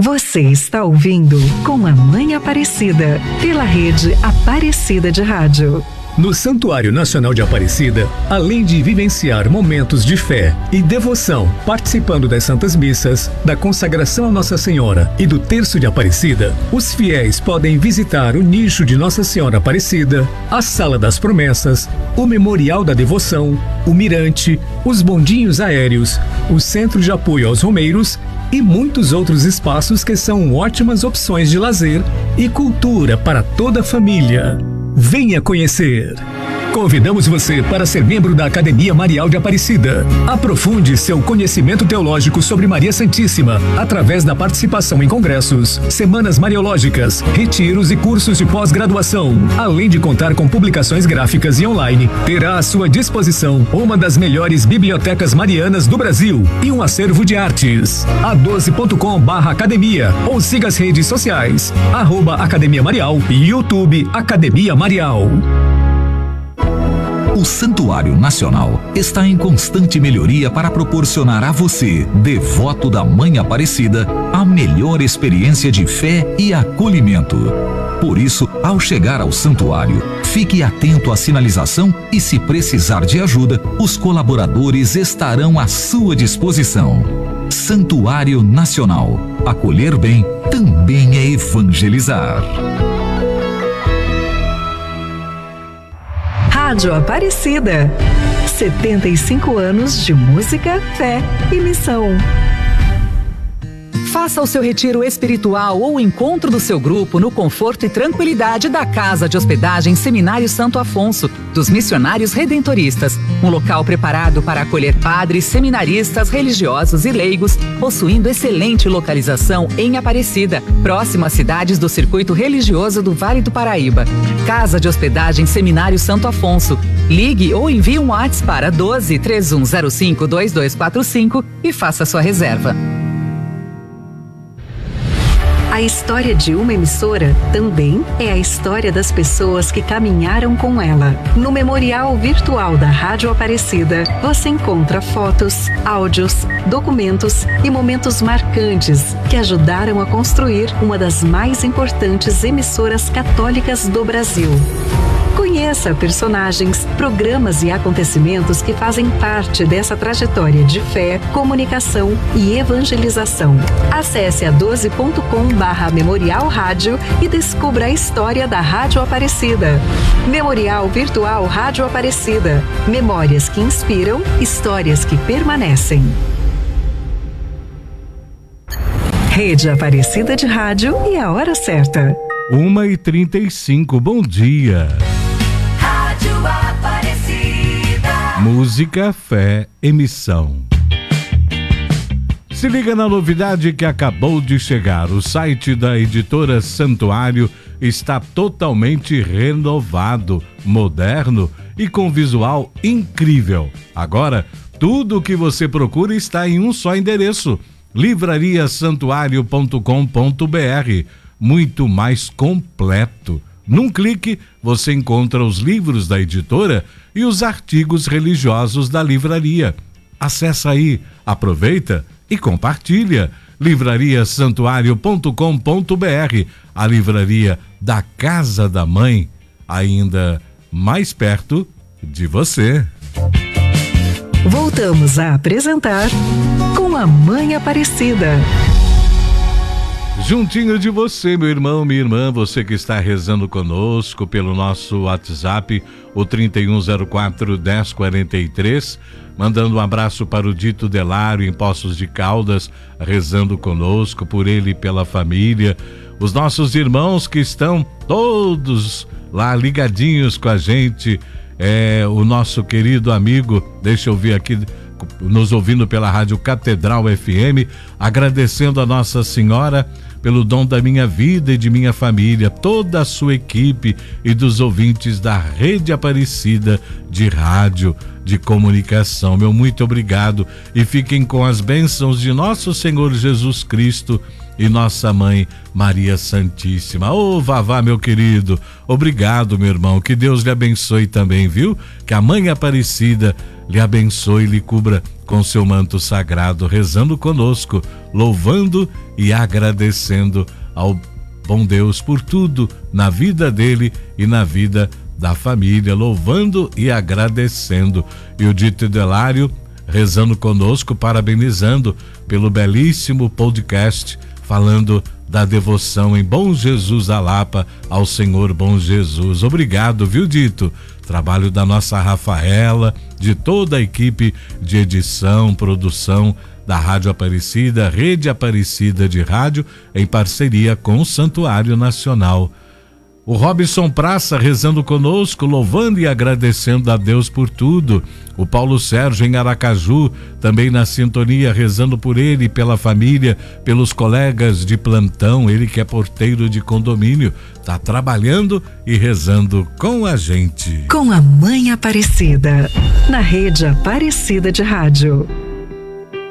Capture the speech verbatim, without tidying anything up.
Você está ouvindo Com a Mãe Aparecida, pela rede Aparecida de Rádio. No Santuário Nacional de Aparecida, além de vivenciar momentos de fé e devoção, participando das Santas Missas, da consagração a Nossa Senhora e do Terço de Aparecida, os fiéis podem visitar o nicho de Nossa Senhora Aparecida, a Sala das Promessas, o Memorial da Devoção, o Mirante, os bondinhos aéreos, o Centro de Apoio aos Romeiros e muitos outros espaços que são ótimas opções de lazer e cultura para toda a família. Venha conhecer! Convidamos você para ser membro da Academia Marial de Aparecida. Aprofunde seu conhecimento teológico sobre Maria Santíssima através da participação em congressos, semanas mariológicas, retiros e cursos de pós-graduação. Além de contar com publicações gráficas e online, terá à sua disposição uma das melhores bibliotecas marianas do Brasil e um acervo de artes. a doze ponto com barra academia ou siga as redes sociais, arroba Academia Marial e YouTube Academia Marial. O Santuário Nacional está em constante melhoria para proporcionar a você, devoto da Mãe Aparecida, a melhor experiência de fé e acolhimento. Por isso, ao chegar ao santuário, fique atento à sinalização e, se precisar de ajuda, os colaboradores estarão à sua disposição. Santuário Nacional. Acolher bem também é evangelizar. Rádio Aparecida. setenta e cinco anos de música, fé e missão. Faça o seu retiro espiritual ou o encontro do seu grupo no conforto e tranquilidade da Casa de Hospedagem Seminário Santo Afonso, dos Missionários Redentoristas. Um local preparado para acolher padres, seminaristas, religiosos e leigos, possuindo excelente localização em Aparecida, próximo às cidades do circuito religioso do Vale do Paraíba. Casa de Hospedagem Seminário Santo Afonso. Ligue ou envie um WhatsApp para doze, três um zero cinco, dois dois quatro cinco e faça sua reserva. A história de uma emissora também é a história das pessoas que caminharam com ela. No Memorial Virtual da Rádio Aparecida, você encontra fotos, áudios, documentos e momentos marcantes que ajudaram a construir uma das mais importantes emissoras católicas do Brasil. Conheça personagens, programas e acontecimentos que fazem parte dessa trajetória de fé, comunicação e evangelização. Acesse a doze ponto com barra Memorial Rádio e descubra a história da Rádio Aparecida. Memorial Virtual Rádio Aparecida. Memórias que inspiram, histórias que permanecem. Rede Aparecida de Rádio e a hora certa. uma e trinta e cinco, bom dia. Música, fé, emissão. Se liga na novidade que acabou de chegar. O site da editora Santuário está totalmente renovado, moderno e com visual incrível. Agora, tudo o que você procura está em um só endereço: livraria santuário ponto com ponto br. Muito mais completo. Num clique, você encontra os livros da editora e os artigos religiosos da livraria. Acesse aí, aproveita e compartilha. livraria santuário ponto com ponto br, a livraria da Casa da Mãe, ainda mais perto de você. Voltamos a apresentar Com a Mãe Aparecida. Juntinho de você, meu irmão, minha irmã, você que está rezando conosco pelo nosso WhatsApp, o trinta e um zero quatro, dez quarenta e três, mandando um abraço para o Dito Delário em Poços de Caldas, rezando conosco, por ele e pela família. Os nossos irmãos que estão todos lá ligadinhos com a gente, é, o nosso querido amigo, deixa eu ver aqui, nos ouvindo pela Rádio Catedral F M, agradecendo a Nossa Senhora pelo dom da minha vida e de minha família, toda a sua equipe e dos ouvintes da Rede Aparecida de rádio, de comunicação. Meu muito obrigado e fiquem com as bênçãos de nosso Senhor Jesus Cristo e nossa mãe Maria Santíssima. Ô, Vavá, meu querido, obrigado, meu irmão, que Deus lhe abençoe também, viu? Que a mãe Aparecida lhe abençoe e lhe cubra com seu manto sagrado, rezando conosco, louvando e agradecendo ao bom Deus por tudo na vida dele e na vida da família, louvando e agradecendo. E o Dito Delário rezando conosco, parabenizando pelo belíssimo podcast, falando da devoção em Bom Jesus da Lapa ao Senhor Bom Jesus. Obrigado, viu, Dito? Trabalho da nossa Rafaela, de toda a equipe de edição, produção da Rádio Aparecida, Rede Aparecida de Rádio, em parceria com o Santuário Nacional. O Robson Praça rezando conosco, louvando e agradecendo a Deus por tudo. O Paulo Sérgio em Aracaju, também na sintonia, rezando por ele e pela família, pelos colegas de plantão, ele que é porteiro de condomínio, tá trabalhando e rezando com a gente. Com a Mãe Aparecida, na Rede Aparecida de Rádio.